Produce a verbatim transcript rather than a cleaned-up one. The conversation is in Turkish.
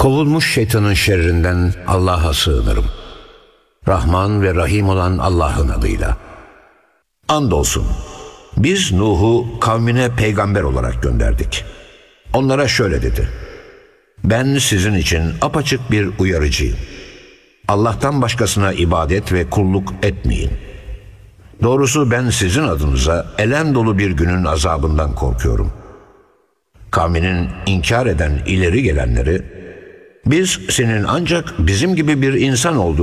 Kovulmuş şeytanın şerrinden Allah'a sığınırım. Rahman ve Rahim olan Allah'ın adıyla. Andolsun, biz Nuh'u kavmine peygamber olarak gönderdik. Onlara şöyle dedi: ben sizin için apaçık bir uyarıcıyım. Allah'tan başkasına ibadet ve kulluk etmeyin. Doğrusu ben sizin adınıza elem dolu bir günün azabından korkuyorum. Kavminin inkar eden ileri gelenleri, biz senin ancak bizim gibi bir insan olduğunu